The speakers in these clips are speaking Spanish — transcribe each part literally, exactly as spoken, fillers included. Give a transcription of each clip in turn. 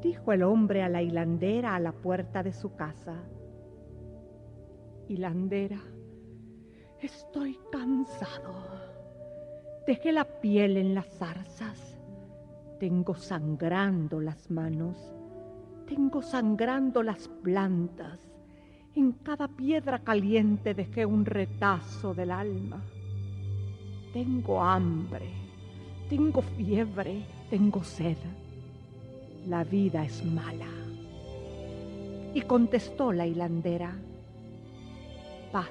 dijo el hombre a la hilandera a la puerta de su casa. Hilandera, estoy cansado. Dejé la piel en las zarzas. Tengo sangrando las manos. Tengo sangrando las plantas. En cada piedra caliente dejé un retazo del alma. Tengo hambre. Tengo fiebre. Tengo sed. La vida es mala. Y contestó la hilandera. Pasa,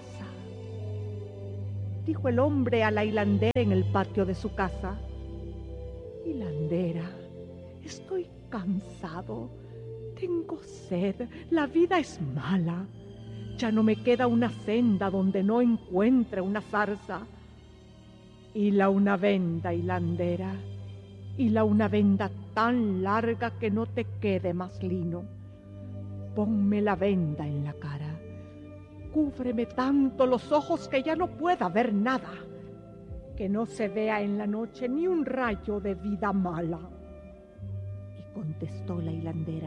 dijo el hombre a la hilandera en el patio de su casa. Hilandera, estoy cansado, tengo sed, la vida es mala. Ya no me queda una senda donde no encuentre una zarza. Hila una venda, hilandera, hila una venda tan larga que no te quede más lino. Ponme la venda en la cara. Cúbreme tanto los ojos que ya no pueda ver nada, que no se vea en la noche ni un rayo de vida mala. Y contestó la hilandera,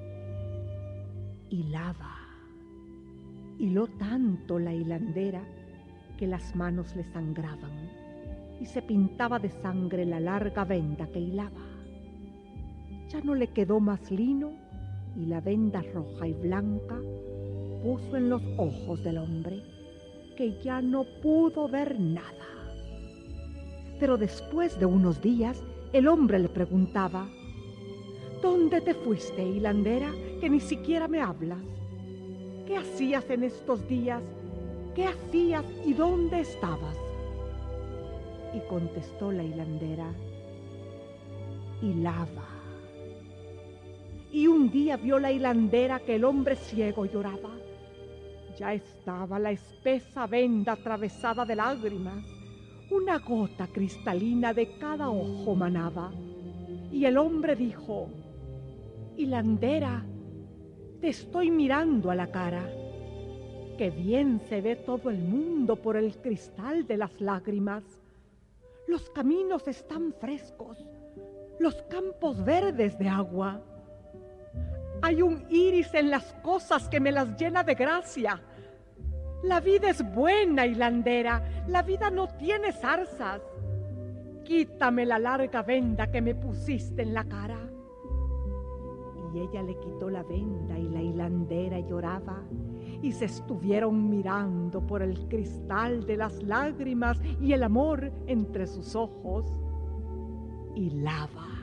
hilaba. Hiló tanto la hilandera que las manos le sangraban y se pintaba de sangre la larga venda que hilaba. Ya no le quedó más lino y la venda roja y blanca puso en los ojos del hombre, que ya no pudo ver nada. Pero después de unos días, el hombre le preguntaba, ¿dónde te fuiste, hilandera, que ni siquiera me hablas? ¿Qué hacías en estos días? ¿Qué hacías y dónde estabas? Y contestó la hilandera, hilaba. Y un día vio la hilandera que el hombre ciego lloraba. Ya estaba la espesa venda atravesada de lágrimas. Una gota cristalina de cada ojo manaba. Y el hombre dijo, hilandera, te estoy mirando a la cara. Qué bien se ve todo el mundo por el cristal de las lágrimas. Los caminos están frescos, los campos verdes de agua. Hay un iris en las cosas que me las llena de gracia. La vida es buena, hilandera, la vida no tiene zarzas. Quítame la larga venda que me pusiste en la cara. Y ella le quitó la venda y la hilandera lloraba, y se estuvieron mirando por el cristal de las lágrimas y el amor entre sus ojos. Hilaba.